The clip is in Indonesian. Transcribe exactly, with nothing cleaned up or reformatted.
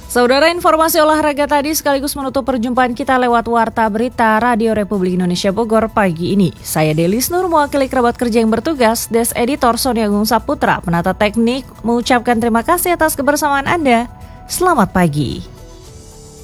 Saudara, informasi olahraga tadi sekaligus menutup perjumpaan kita lewat Warta Berita Radio Republik Indonesia Bogor pagi ini. Saya Delis Nur, mewakili kerabat kerja yang bertugas, Des Editor Sonia Agung Saputra, penata teknik, mengucapkan terima kasih atas kebersamaan Anda. Selamat pagi.